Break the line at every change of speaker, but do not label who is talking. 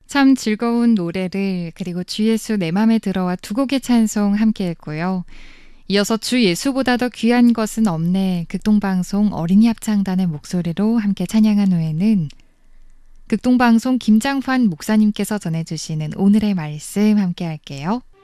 참 즐거운 노래를 그리고 주 예수 내 맘에 들어와 두 곡의 찬송 함께 했고요. 이어서 주 예수보다 더 귀한 것은 없네 극동방송 어린이 합창단의 목소리로 함께 찬양한 후에는 극동방송 김장환 목사님께서 전해주시는 오늘의 말씀 함께 할게요.